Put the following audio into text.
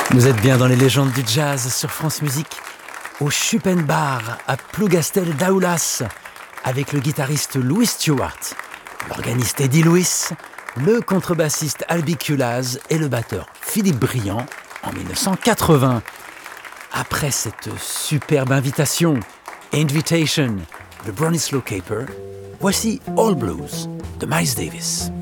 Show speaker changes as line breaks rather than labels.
Vous êtes bien dans les légendes du jazz sur France Musique, au Schuppenbar à Plougastel d'Aoulas, avec le guitariste Louis Stewart, l'organiste Eddie Lewis, le contrebassiste Albi Kulaz et le batteur Philippe Briand en 1980. Après cette superbe invitation, Invitation de Bronislaw Kaper, voici All Blues de Miles Davis.